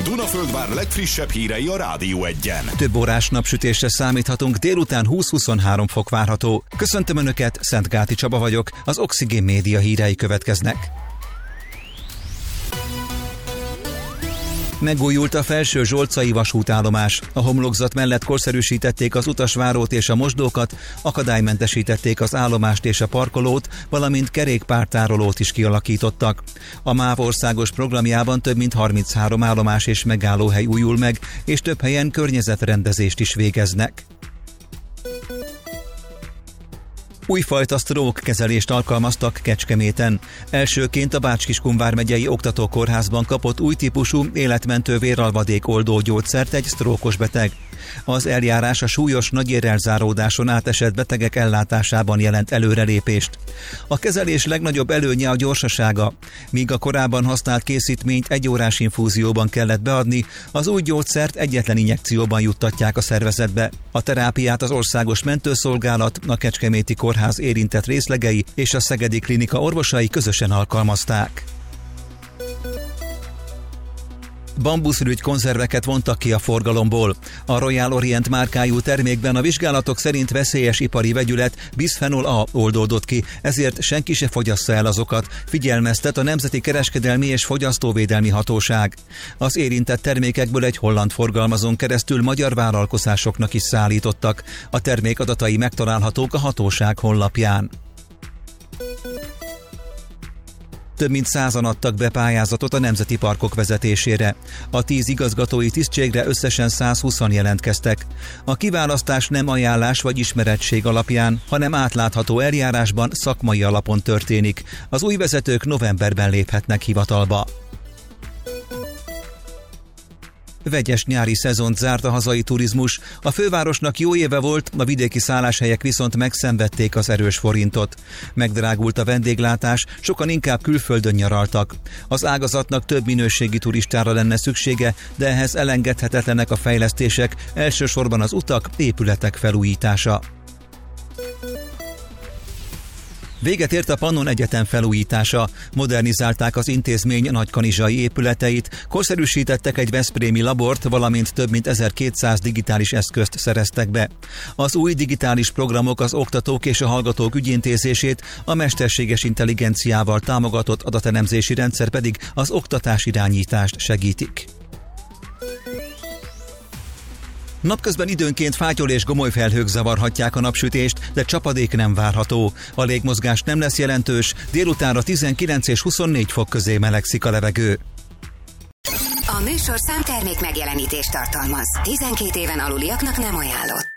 Dunaföldvár legfrissebb hírei a Rádió Egyen. Több órás napsütésre számíthatunk, délután 20-23 fok várható. Köszöntöm Önöket, Szentgáti Csaba vagyok, az Oxigén Média hírei következnek. Megújult a Felső Zsolcai vasútállomás. A homlokzat mellett korszerűsítették az utasvárót és a mosdókat, akadálymentesítették az állomást és a parkolót, valamint kerékpártárolót is kialakítottak. A MÁV országos programjában több mint 33 állomás és megállóhely újul meg, és több helyen környezetrendezést is végeznek. Újfajta stroke kezelést alkalmaztak Kecskeméten. Elsőként a Bács-Kiskun vármegyei oktatókórházban kapott új típusú életmentő véralvadék oldó gyógyszert egy sztrókos beteg. Az eljárás a súlyos nagyérrelzáródáson átesett betegek ellátásában jelent előrelépést. A kezelés legnagyobb előnye a gyorsasága. Míg a korábban használt készítményt 1 órás infúzióban kellett beadni, az új gyógyszert egyetlen injekcióban juttatják a szervezetbe. A terápiát az Országos Mentőszolgálat, a Kecskeméti Kórház érintett részlegei és a Szegedi Klinika orvosai közösen alkalmazták. Bambuszürügy konzerveket vontak ki a forgalomból. A Royal Orient márkájú termékben a vizsgálatok szerint veszélyes ipari vegyület bisphenol A oldódott ki, ezért senki se fogyassza el azokat, figyelmeztet a Nemzeti Kereskedelmi és Fogyasztóvédelmi Hatóság. Az érintett termékekből egy holland forgalmazón keresztül magyar vállalkozásoknak is szállítottak. A termék adatai megtalálhatók a hatóság honlapján. Több mint 100-an adtak be pályázatot a nemzeti parkok vezetésére. A 10 igazgatói tisztségre összesen 120-an jelentkeztek. A kiválasztás nem ajánlás vagy ismerettség alapján, hanem átlátható eljárásban, szakmai alapon történik. Az új vezetők novemberben léphetnek hivatalba. Vegyes nyári szezont zárt a hazai turizmus. A fővárosnak jó éve volt, a vidéki szálláshelyek viszont megszenvedték az erős forintot. Megdrágult a vendéglátás, sokan inkább külföldön nyaraltak. Az ágazatnak több minőségi turistára lenne szüksége, de ehhez elengedhetetlenek a fejlesztések, elsősorban az utak, épületek felújítása. Véget ért a Pannon Egyetem felújítása. Modernizálták az intézmény nagykanizsai épületeit, korszerűsítettek egy veszprémi labort, valamint több mint 1200 digitális eszközt szereztek be. Az új digitális programok az oktatók és a hallgatók ügyintézését, a mesterséges intelligenciával támogatott adatelemzési rendszer pedig az oktatás irányítást segítik. Napközben időnként fátyol és gomolyfelhők zavarhatják a napsütést, de csapadék nem várható. A légmozgás nem lesz jelentős, délutánra 19 és 24 fok közé melegszik a levegő. A műsorszám termék megjelenítést tartalmaz. 12 éven aluliaknak nem ajánlott.